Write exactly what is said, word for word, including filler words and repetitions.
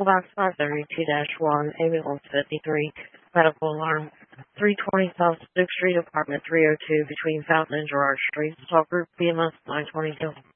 Box five thirty-two dash one, ambulance fifty-three, medical alarm, three twenty South Duke Street, apartment three oh two, between Fountain and Gerard Streets. Talk group B M S nine twenty-two.